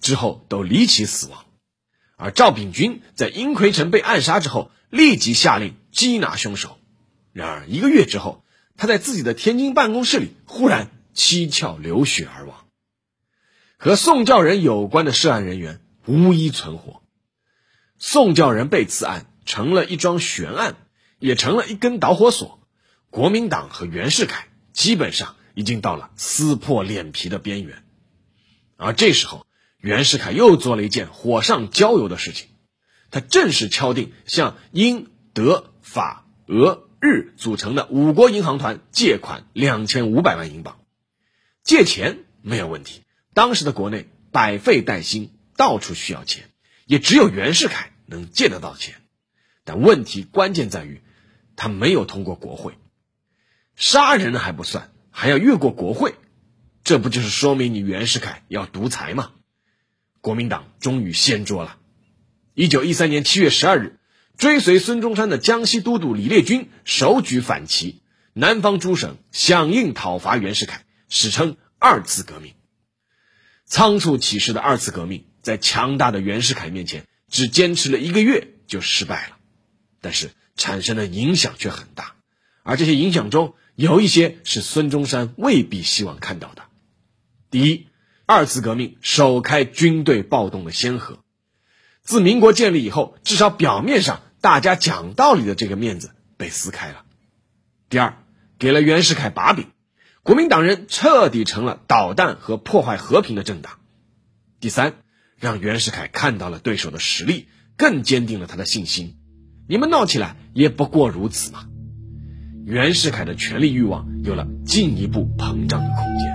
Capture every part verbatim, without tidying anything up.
之后都离奇死亡。而赵秉钧在英奎城被暗杀之后，立即下令缉拿凶手。然而一个月之后，他在自己的天津办公室里忽然七窍流血而亡。和宋教仁有关的涉案人员无一存活。宋教仁被刺案成了一桩悬案，也成了一根导火索。国民党和袁世凯基本上已经到了撕破脸皮的边缘。而这时候，袁世凯又做了一件火上浇油的事情，他正式敲定向英、德、法、俄、日组成的五国银行团借款两千五百万英镑。借钱没有问题，当时的国内百废待兴，到处需要钱，也只有袁世凯能借得到钱。但问题关键在于，他没有通过国会。杀人还不算，还要越过国会，这不就是说明你袁世凯要独裁吗？国民党终于掀桌了。一九一三年七月十二日，追随孙中山的江西都督李烈钧手举反旗，南方诸省响应讨伐袁世凯，史称二次革命。仓促起事的二次革命在强大的袁世凯面前只坚持了一个月就失败了，但是产生的影响却很大，而这些影响中有一些是孙中山未必希望看到的。第一，二次革命首开军队暴动的先河。自民国建立以后，至少表面上大家讲道理的这个面子被撕开了。第二，给了袁世凯把柄，国民党人彻底成了捣蛋和破坏和平的政党。第三，让袁世凯看到了对手的实力，更坚定了他的信心。你们闹起来也不过如此嘛。袁世凯的权力欲望有了进一步膨胀的空间。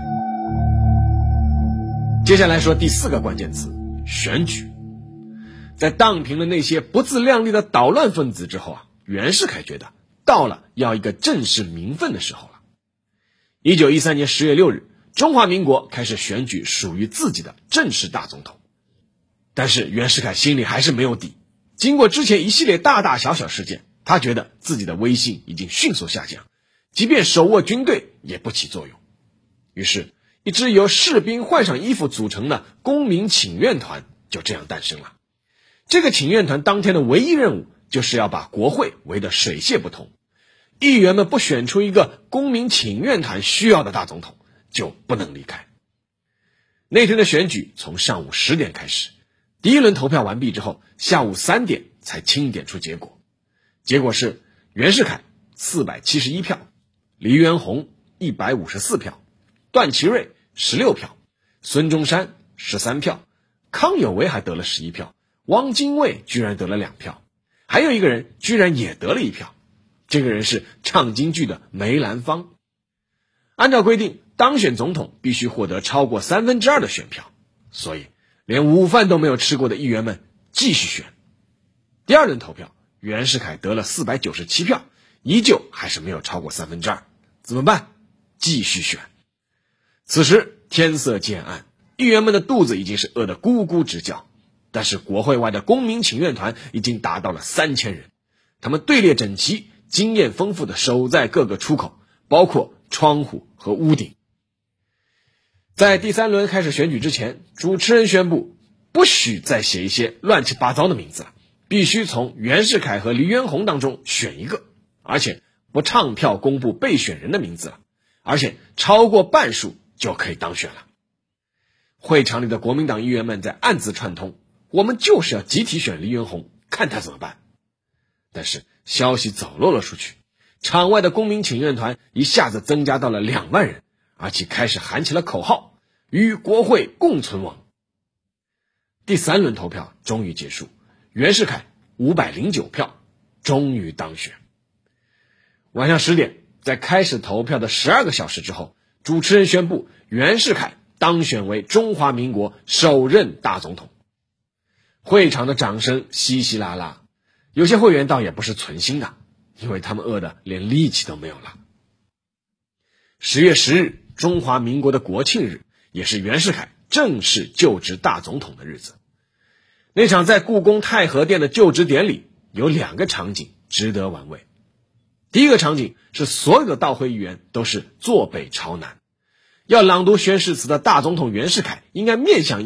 接下来说第四个关键词，选举。在荡平了那些不自量力的捣乱分子之后啊，袁世凯觉得到了要一个正式名分的时候了。一九一三年十月六日，中华民国开始选举属于自己的正式大总统。但是袁世凯心里还是没有底，经过之前一系列大大小小事件，他觉得自己的威信已经迅速下降，即便手握军队也不起作用。于是一支由士兵换上衣服组成的公民请愿团就这样诞生了。这个请愿团当天的唯一任务就是要把国会围得水泄不通。议员们不选出一个公民请愿团需要的大总统，就不能离开。那天的选举从上午十点开始，第一轮投票完毕之后，下午三点才清点出结果。结果是袁世凯四百七十一票，黎元洪一百五十四票，段祺瑞十六票，孙中山十三票，康有为还得了十一票，汪精卫居然得了两票，还有一个人居然也得了一票，这个人是唱京剧的梅兰芳。按照规定，当选总统必须获得超过三分之二的选票，所以连午饭都没有吃过的议员们继续选。第二轮投票，袁世凯得了四百九十七票，依旧还是没有超过三分之二，怎么办？继续选。此时天色渐暗，议员们的肚子已经是饿得咕咕直叫，但是国会外的公民请愿团已经达到了三千人，他们队列整齐，经验丰富地守在各个出口，包括窗户和屋顶。在第三轮开始选举之前，主持人宣布不许再写一些乱七八糟的名字了，必须从袁世凯和黎元洪当中选一个，而且不唱票公布备选人的名字了，而且超过半数就可以当选了。会场里的国民党议员们在暗自串通，我们就是要集体选黎元洪，看他怎么办。但是消息走漏了出去，场外的公民请愿团一下子增加到了两万人，而且开始喊起了口号，与国会共存亡。第三轮投票终于结束，袁世凯五百零九票，终于当选。晚上十点，在开始投票的十二个小时之后，主持人宣布袁世凯当选为中华民国首任大总统。会场的掌声稀稀拉拉，有些会员倒也不是存心的，因为他们饿得连力气都没有了。十月十日，中华民国的国庆日，也是袁世凯正式就职大总统的日子。那场在故宫太和殿的就职典礼有两个场景值得玩味。第一个场景是所有的到会议员都是坐北朝南，要朗读宣誓词的大总统袁世凯应该面向议员，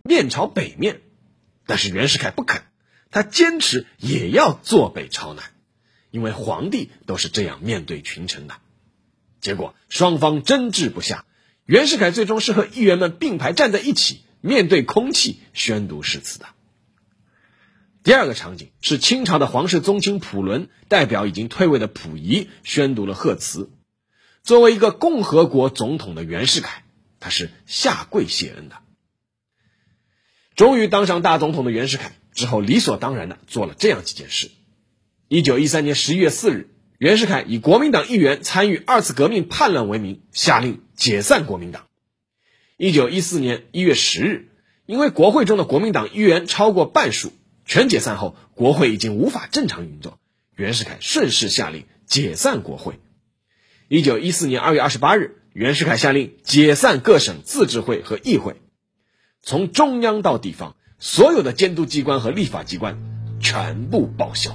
面朝北面，但是袁世凯不肯，他坚持也要坐北朝南，因为皇帝都是这样面对群臣的。结果双方争执不下，袁世凯最终是和议员们并排站在一起，面对空气宣读誓词的。第二个场景是清朝的皇室宗亲溥伦代表已经退位的溥仪宣读了贺词。作为一个共和国总统的袁世凯，他是下跪谢恩的。终于当上大总统的袁世凯之后，理所当然的做了这样几件事。一九一三年十一月四日，袁世凯以国民党议员参与二次革命叛乱为名，下令解散国民党。一九一四年一月十日，因为国会中的国民党议员超过半数，全解散后，国会已经无法正常运作，袁世凯顺势下令解散国会。一九一四年二月二十八日，袁世凯下令解散各省自治会和议会，从中央到地方，所有的监督机关和立法机关全部报销。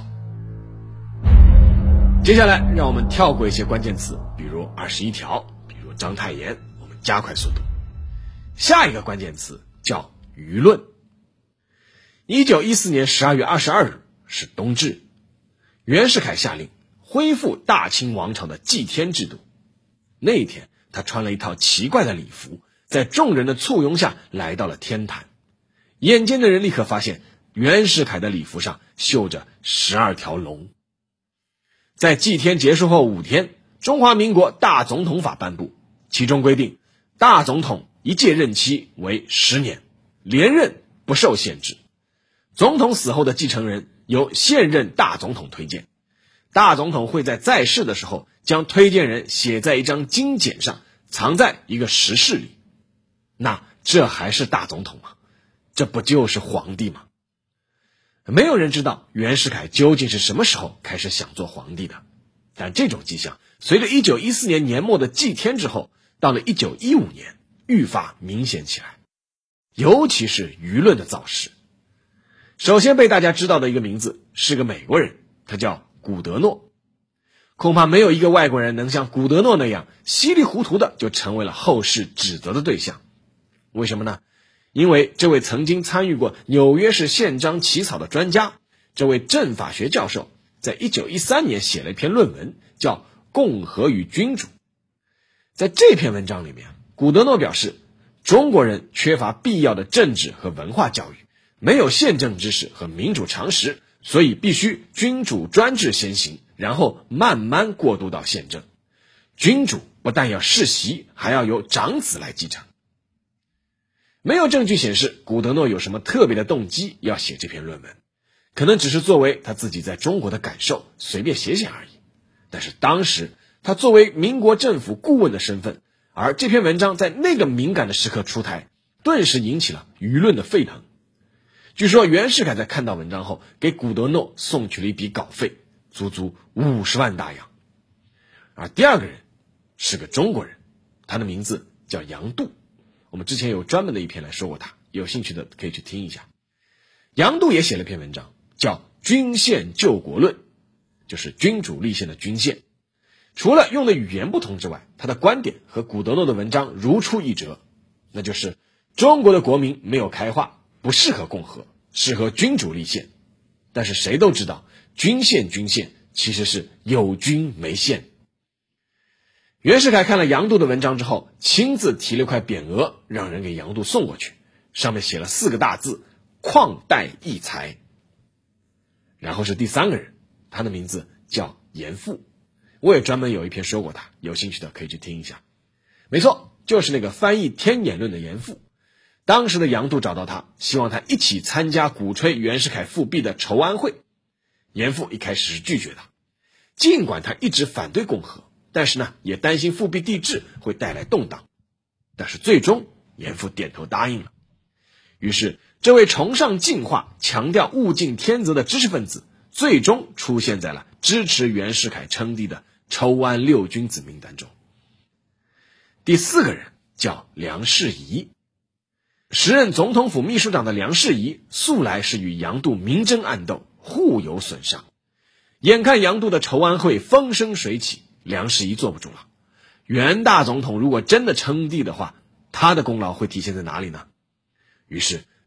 接下来让我们跳过一些关键词，比如二十一条，比如章太炎，我们加快速度。下一个关键词叫舆论。一九一四年十二月二十二日是冬至，袁世凯下令恢复大清王朝的祭天制度。那一天，他穿了一套奇怪的礼服，在众人的簇拥下来到了天坛。眼尖的人立刻发现，袁世凯的礼服上绣着十二条龙。在祭天结束后五天，中华民国大总统法颁布，其中规定，大总统一届任期为十年，连任不受限制。总统死后的继承人由现任大总统推荐，大总统会在在世的时候将推荐人写在一张金简上，藏在一个石室里。那这还是大总统吗？这不就是皇帝吗？没有人知道袁世凯究竟是什么时候开始想做皇帝的，但这种迹象随着一九一四年年末的祭天之后，到了一九一五年愈发明显起来，尤其是舆论的造势。首先被大家知道的一个名字是个美国人，他叫古德诺。恐怕没有一个外国人能像古德诺那样稀里糊涂的就成为了后世指责的对象。为什么呢？因为这位曾经参与过纽约市宪章起草的专家，这位政法学教授，在一九一三年写了一篇论文，叫《共和与君主》。在这篇文章里面，古德诺表示，中国人缺乏必要的政治和文化教育，没有宪政知识和民主常识，所以必须君主专制先行，然后慢慢过渡到宪政。君主不但要世袭，还要由长子来继承。没有证据显示古德诺有什么特别的动机要写这篇论文，可能只是作为他自己在中国的感受，随便写写而已。但是当时他作为民国政府顾问的身份，而这篇文章在那个敏感的时刻出台，顿时引起了舆论的沸腾。据说袁世凯在看到文章后，给古德诺送去了一笔稿费，足足五十万大洋。而第二个人是个中国人，他的名字叫杨度。我们之前有专门的一篇来说过他，有兴趣的可以去听一下。杨度也写了篇文章，叫《君宪救国论》，就是君主立宪的君宪。除了用的语言不同之外，他的观点和古德诺的文章如出一辙，那就是中国的国民没有开化，不适合共和，适合君主立宪。但是谁都知道，君宪君宪其实是有君没宪。袁世凯看了杨度的文章之后，亲自提了块匾额，让人给杨度送过去，上面写了四个大字：旷代益才。然后是第三个人，他的名字叫严复，我也专门有一篇说过他，有兴趣的可以去听一下。没错，就是那个翻译《天演论》的严复。当时的杨度找到他，希望他一起参加鼓吹袁世凯复辟的筹安会。严复一开始是拒绝的，尽管他一直反对共和，但是呢，也担心复辟帝制会带来动荡。但是最终严复点头答应了。于是这位崇尚进化、强调物竞天择的知识分子，最终出现在了支持袁世凯称帝的筹安六君子名单中。第四个人叫梁士仪。时任总统府秘书长的梁士仪素来是与杨度明争暗斗，互有损伤。眼看杨度的筹安会风生水起，梁士仪坐不住了。袁大总统如果真的称帝的话，他的功劳会体现在哪里呢？于是